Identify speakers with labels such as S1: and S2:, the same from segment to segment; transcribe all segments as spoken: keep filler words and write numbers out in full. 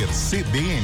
S1: C B N.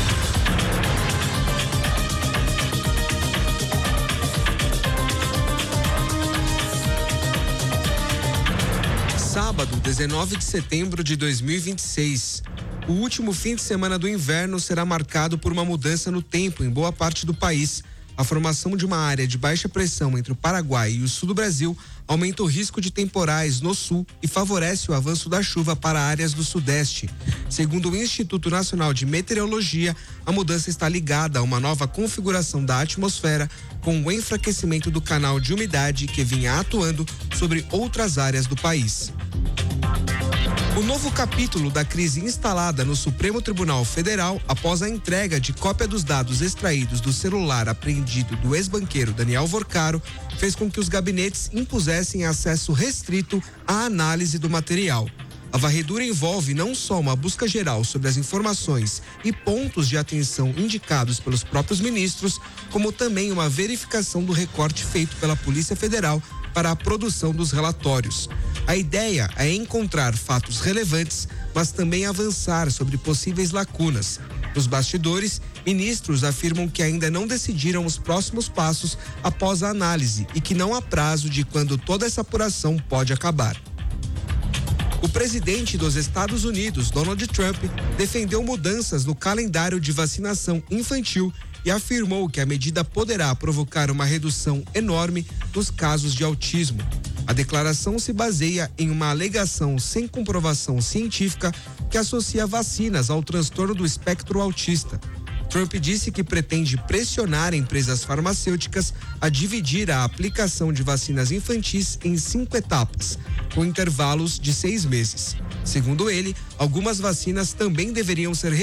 S2: Sábado, dezenove de setembro de dois mil e vinte e seis. O último fim de semana do inverno será marcado por uma mudança no tempo em boa parte do país. A formação de uma área de baixa pressão entre o Paraguai e o sul do Brasil aumenta o risco de temporais no sul e favorece o avanço da chuva para áreas do sudeste. Segundo o Instituto Nacional de Meteorologia, a mudança está ligada a uma nova configuração da atmosfera, com o enfraquecimento do canal de umidade que vinha atuando sobre outras áreas do país. O novo capítulo da crise instalada no Supremo Tribunal Federal após a entrega de cópia dos dados extraídos do celular apreendido do ex-banqueiro Daniel Vorcaro fez com que os gabinetes impusessem acesso restrito à análise do material. A varredura envolve não só uma busca geral sobre as informações e pontos de atenção indicados pelos próprios ministros, como também uma verificação do recorte feito pela Polícia Federal para a produção dos relatórios. A ideia é encontrar fatos relevantes, mas também avançar sobre possíveis lacunas. Nos bastidores, ministros afirmam que ainda não decidiram os próximos passos após a análise e que não há prazo de quando toda essa apuração pode acabar. O presidente dos Estados Unidos, Donald Trump, defendeu mudanças no calendário de vacinação infantil e afirmou que a medida poderá provocar uma redução enorme nos casos de autismo. A declaração se baseia em uma alegação sem comprovação científica que associa vacinas ao transtorno do espectro autista. Trump disse que pretende pressionar empresas farmacêuticas a dividir a aplicação de vacinas infantis em cinco etapas, com intervalos de seis meses. Segundo ele, algumas vacinas também deveriam ser